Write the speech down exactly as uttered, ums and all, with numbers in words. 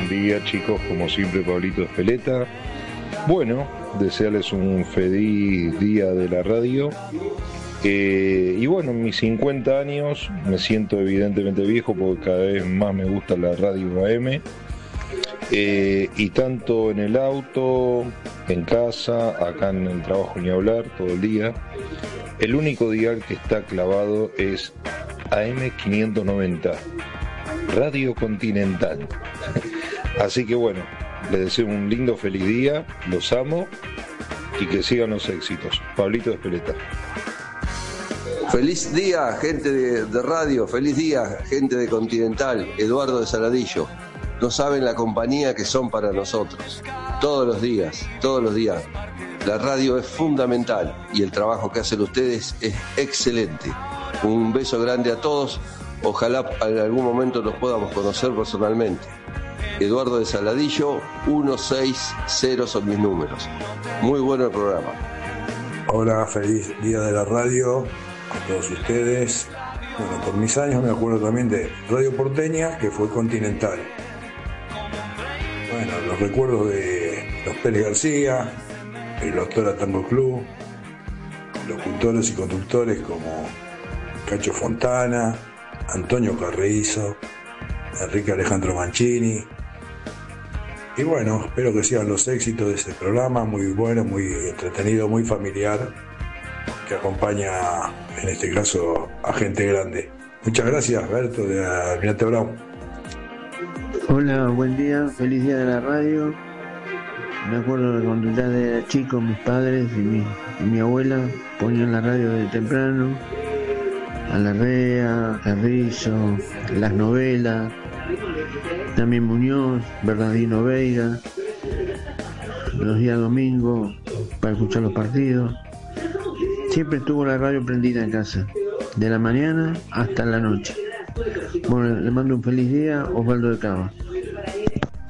buen día, chicos, como siempre, Pablito Espeleta. Bueno, desearles un feliz día de la radio. Eh, y bueno, en mis cincuenta años me siento evidentemente viejo porque cada vez más me gusta la radio A M. Eh, y tanto en el auto, en casa, acá en el trabajo ni hablar, todo el día. El único dial que está clavado es A M quinientos noventa, Radio Continental. Así que bueno, les deseo un lindo feliz día, los amo y que sigan los éxitos. Pablito Espeleta. Feliz día, gente de, de radio, feliz día, gente de Continental, Eduardo de Saladillo. No saben la compañía que son para nosotros. Todos los días, todos los días. La radio es fundamental y el trabajo que hacen ustedes es excelente. Un beso grande a todos. Ojalá en algún momento nos podamos conocer personalmente. Eduardo de Saladillo, ciento sesenta son mis números. Muy bueno el programa. Hola, feliz día de la radio a todos ustedes. Bueno, por mis años me acuerdo también de Radio Porteña, que fue Continental. Bueno, los recuerdos de los Pérez García, el Doctor Tango Club, locutores y conductores como Cacho Fontana, Antonio Carrizo, Enrique Alejandro Mancini. Y bueno, espero que sigan los éxitos de este programa, muy bueno, muy entretenido, muy familiar, que acompaña en este caso a gente grande. Muchas gracias, Berto de Almirante Brown. Hola, buen día, feliz día de la radio. Me acuerdo de cuando ya era chico, mis padres y mi, y mi abuela ponían la radio de temprano, a Larrea, Carrizo, las novelas, también Muñoz, Bernardino Veiga, los días domingos para escuchar los partidos. Siempre estuvo la radio prendida en casa, de la mañana hasta la noche. Bueno, le mando un feliz día, Osvaldo de Cava.